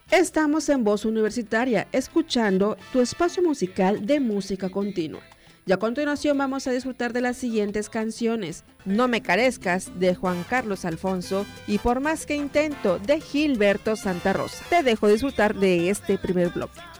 Estamos en Voz Universitaria, escuchando tu espacio musical de música continua. Y a continuación vamos a disfrutar de las siguientes canciones: No me carezcas, de Juan Carlos Alfonso, y Por más que intento, de Gilberto Santa Rosa. Te dejo disfrutar de este primer bloque.